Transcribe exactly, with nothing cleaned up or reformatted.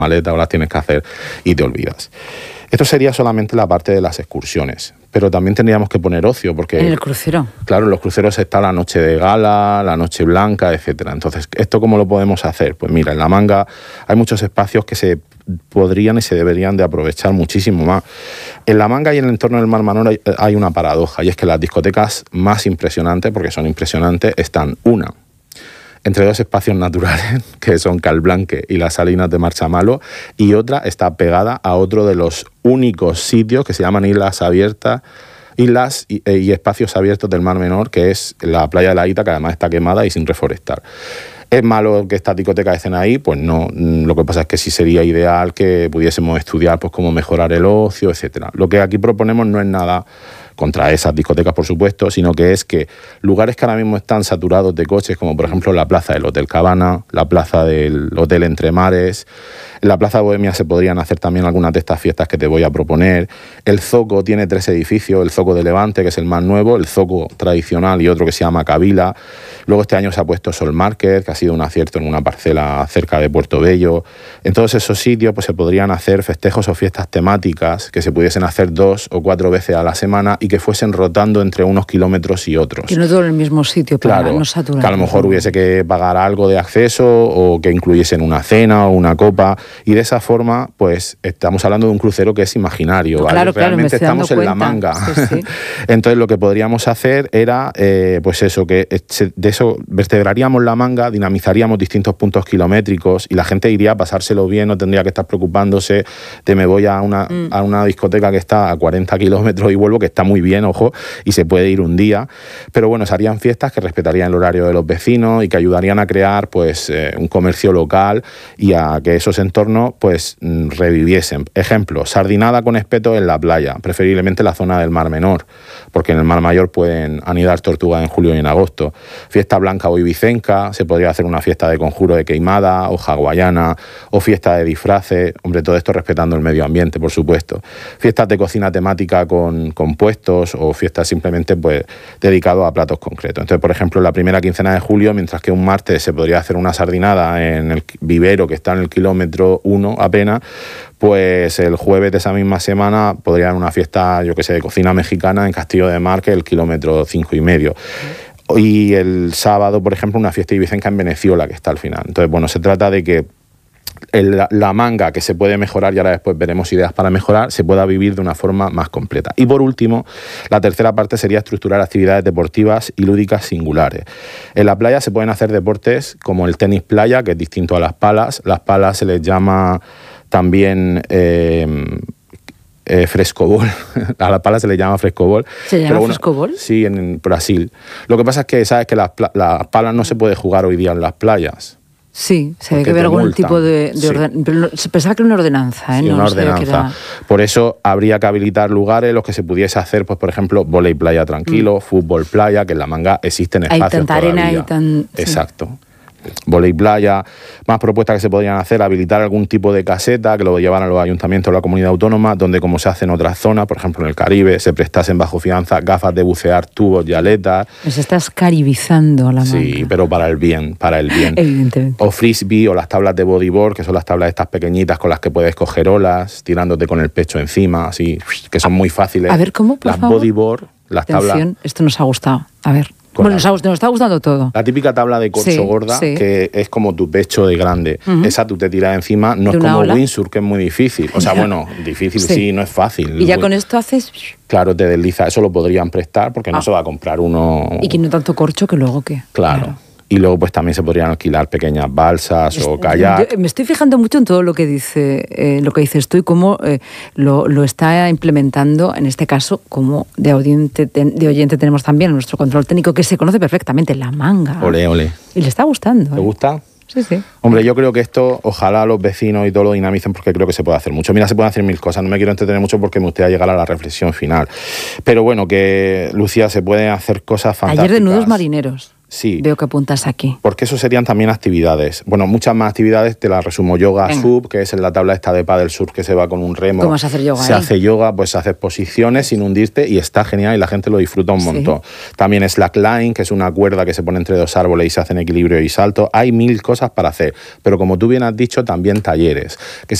maletas o las tienes que hacer y te olvidas. Esto sería solamente la parte de las excursiones, pero también tendríamos que poner ocio, porque... En el crucero. Claro, en los cruceros está la noche de gala, la noche blanca, etcétera. Entonces, ¿esto cómo lo podemos hacer? Pues mira, en La Manga hay muchos espacios que se podrían y se deberían de aprovechar muchísimo más. En La Manga y en el entorno del Mar Menor hay, hay una paradoja, y es que las discotecas más impresionantes, porque son impresionantes, están una... entre dos espacios naturales, que son Calblanque y las Salinas de Marchamalo, y otra está pegada a otro de los únicos sitios que se llaman Islas Abiertas, Islas y, y Espacios Abiertos del Mar Menor, que es la playa de la Ita, que además está quemada y sin reforestar. ¿Es malo que estas discotecas estén ahí? Pues no. Lo que pasa es que sí sería ideal que pudiésemos estudiar pues cómo mejorar el ocio, etcétera. Lo que aquí proponemos no es nada contra esas discotecas, por supuesto, sino que es que lugares que ahora mismo están saturados de coches, como por ejemplo la plaza del Hotel Cabana, la plaza del Hotel Entre Mares, en la Plaza Bohemia se podrían hacer también algunas de estas fiestas que te voy a proponer. El Zoco tiene tres edificios, el Zoco de Levante, que es el más nuevo, el Zoco tradicional y otro que se llama Kabila. Luego este año se ha puesto Sol Market, que ha sido un acierto en una parcela cerca de Puerto Bello. En todos esos sitios pues se podrían hacer festejos o fiestas temáticas que se pudiesen hacer dos o cuatro veces a la semana y que fuesen rotando entre unos kilómetros y otros. Que no todo en el mismo sitio para claro, no saturar. Que a lo mejor hubiese que pagar algo de acceso o que incluyesen una cena o una copa, y de esa forma pues estamos hablando de un crucero que es imaginario, ¿vale? Claro, claro, realmente estamos en La Manga. Sí, sí. Entonces lo que podríamos hacer era eh, pues eso, que de eso vertebraríamos La Manga, dinamizaríamos distintos puntos kilométricos y la gente iría a pasárselo bien, no tendría que estar preocupándose de me voy a una, mm. a una discoteca que está a cuarenta kilómetros y vuelvo, que está muy bien, ojo, y se puede ir un día, pero bueno, se harían fiestas que respetarían el horario de los vecinos y que ayudarían a crear pues eh, un comercio local y a que esos entornos pues reviviesen. Ejemplo, sardinada con espeto en la playa, preferiblemente en la zona del Mar Menor, porque en el Mar Mayor pueden anidar tortugas en julio y en agosto. Fiesta blanca o ibicenca, se podría hacer una fiesta de conjuro de queimada o hawaiana, o fiesta de disfraces, hombre, todo esto respetando el medio ambiente, por supuesto. Fiestas de cocina temática con, con puestos o fiestas simplemente pues dedicados a platos concretos. Entonces, por ejemplo, la primera quincena de julio, mientras que un martes se podría hacer una sardinada en el vivero que está en el kilómetro uno apenas, pues el jueves de esa misma semana podría haber una fiesta, yo que sé, de cocina mexicana en Castillo de Mar, que es el kilómetro cinco y medio. Y el sábado, por ejemplo, una fiesta ibicenca en Veneciola, que está al final. Entonces, bueno, se trata de que el, la Manga, que se puede mejorar y ahora después veremos ideas para mejorar, se pueda vivir de una forma más completa. Y por último, la tercera parte sería estructurar actividades deportivas y lúdicas singulares. En la playa se pueden hacer deportes como el tenis playa, que es distinto a las palas. Las palas se les llama también... Eh, Eh, frescobol, a la pala se le llama frescobol. ¿Se llama bueno, frescobol? Sí, en Brasil. Lo que pasa es que sabes que las, las palas no se puede jugar hoy día en las playas. Sí, se ve que haber algún tipo de, de sí. orden... Pero se pensaba que era una ordenanza, ¿eh? Sí, no, una no ordenanza. Que era... Por eso habría que habilitar lugares en los que se pudiese hacer, pues por ejemplo, vóley playa tranquilo, mm. fútbol playa, que en La Manga existen espacios hay tanta todavía. Arena y tan... Exacto. Sí. Voley playa, más propuestas que se podrían hacer, habilitar algún tipo de caseta que lo llevaran los ayuntamientos o la comunidad autónoma, donde como se hace en otras zonas, por ejemplo en el Caribe, se prestasen bajo fianza gafas de bucear, tubos y aletas. Pues estás caribizando a La Manga. Sí, pero para el bien, para el bien. Evidentemente. O frisbee o las tablas de bodyboard, que son las tablas estas pequeñitas con las que puedes coger olas, tirándote con el pecho encima, así, que son muy fáciles. A ver, ¿cómo, por Las favor? bodyboard, las Atención, tablas... esto nos ha gustado. A ver... Bueno, nos, ha, nos está gustando todo. La típica tabla de corcho sí, gorda, sí. que es como tu pecho de grande. Uh-huh. Esa tú te tiras encima, no es como ola. windsurf, que es muy difícil. O sea, bueno, difícil sí, sí no es fácil. Y ya con esto haces... Claro, te desliza. Eso lo podrían prestar porque ah. no se va a comprar uno... Y que no tanto corcho que luego qué. Claro. claro. Y luego pues también se podrían alquilar pequeñas balsas o kayak. Me estoy fijando mucho en todo lo que dice eh, lo que dices tú y cómo eh, lo, lo está implementando, en este caso, como de oyente, de oyente tenemos también nuestro control técnico, que se conoce perfectamente, La Manga. Ole, ole. Y le está gustando. ¿Te ¿eh? gusta? Sí, sí. Hombre, yo creo que esto, ojalá los vecinos y todo lo dinamicen, porque creo que se puede hacer mucho. Mira, se pueden hacer mil cosas, no me quiero entretener mucho porque me gustaría llegar a la reflexión final. Pero bueno, que, Lucía, se pueden hacer cosas fantásticas. Taller de nudos marineros. Sí. Veo que apuntas aquí. Porque eso serían también actividades. Bueno, muchas más actividades, te las resumo. Yoga Venga. Sub, que es en la tabla esta de pádel surf que se va con un remo. ¿Cómo se hace yoga? Se eh? hace yoga, pues se hace posiciones sin hundirte y está genial y la gente lo disfruta un montón. Sí. También slackline, que es una cuerda que se pone entre dos árboles y se hace en equilibrio y salto. Hay mil cosas para hacer. Pero como tú bien has dicho, también talleres. Que